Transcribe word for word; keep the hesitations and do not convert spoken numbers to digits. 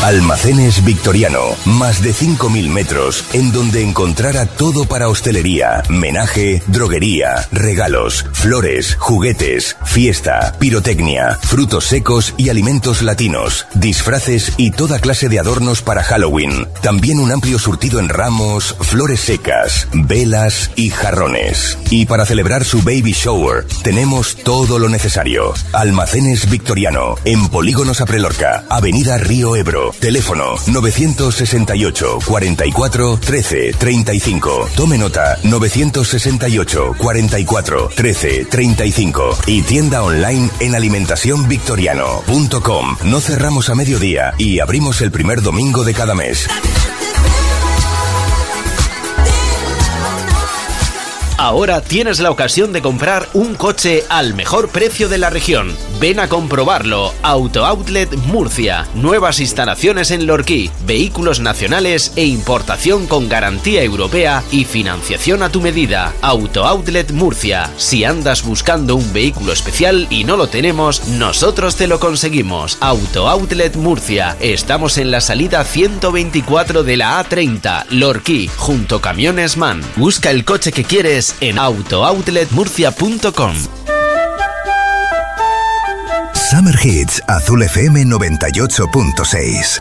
Almacenes Victoriano, más de cinco mil metros, en donde encontrará todo para hostelería, menaje, droguería, regalos, flores, juguetes, fiesta, pirotecnia, frutos secos y alimentos latinos, disfraces y toda clase de adornos para Halloween. También un amplio surtido en ramos, flores secas, velas y jarrones. Y para celebrar su baby shower, tenemos todo lo necesario. Almacenes Victoriano, en Polígono Saprelorca, Avenida Río Ebro. Teléfono novecientos sesenta y ocho, cuarenta y cuatro, trece, treinta y cinco. Tome nota, novecientos sesenta y ocho, cuarenta y cuatro, trece, treinta y cinco. Y tienda online en alimentación victoriano punto com. No cerramos a mediodía y abrimos el primer domingo de cada mes. Ahora tienes la ocasión de comprar un coche al mejor precio de la región. Ven a comprobarlo. Auto Outlet Murcia. Nuevas instalaciones en Lorquí. Vehículos nacionales e importación con garantía europea y financiación a tu medida. Auto Outlet Murcia. Si andas buscando un vehículo especial y no lo tenemos, nosotros te lo conseguimos. Auto Outlet Murcia. Estamos en la salida ciento veinticuatro de la A treinta, Lorquí, junto Camiones Man. Busca el coche que quieres en auto outlet murcia punto com. Summer Hits, Azul F M noventa y ocho punto seis.